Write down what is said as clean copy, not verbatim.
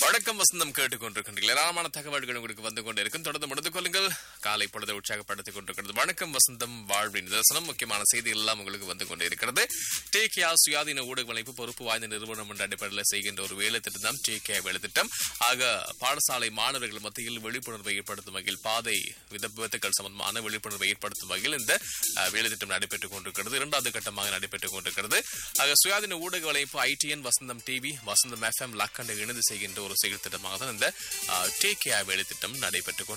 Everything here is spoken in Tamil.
வணக்கம் வசந்தம் கேட்டுக்கொண்டிருக்கின்றீர்கள். ஏராளமான தகவல்கள் உங்களுக்கு வந்து கொண்டிருக்கும். தொடர்ந்து முடிந்து கொள்ளுங்கள். காலை பொழுதை உற்சாகப்படுத்திக் கொண்டிருக்கிறது வணக்கம் வசந்தம் வாழ்வின் நிதர்சனம். முக்கியமான செய்திகள் எல்லாம் உங்களுக்கு வந்து கொண்டிருக்கிறது. டேகே சுயாதீன ஊடக வலைப்பு பொறுப்பு வாய்ந்த நிறுவனம் என்ற அடிப்படையில் செய்கின்ற ஒரு வேலை திட்டம் தான் டேகே வேலை திட்டம். ஆக பாடசாலை மாணவர்கள் மத்தியில் விழிப்புணர்வை ஏற்படுத்தும் வகையில் பாதை விபத்துக்கள் சம்பந்தமான விழிப்புணர்வை ஏற்படுத்தும் வகையில் இந்த வேலை திட்டம் நடைபெற்றுக் கொண்டிருக்கிறது. இரண்டாவது கட்டமாக நடைபெற்றுக் கொண்டிருக்கிறது. ஆக சுயாதீன ஊடக வலைப்பு ITN வசந்தம் டிவி வசந்தம் FM லக்கண்டை இணைந்து செய்கின்ற ஒரு செயல் திட்டமாக தான் இந்த டேகே வேலை திட்டம் நடைபெற்றுக்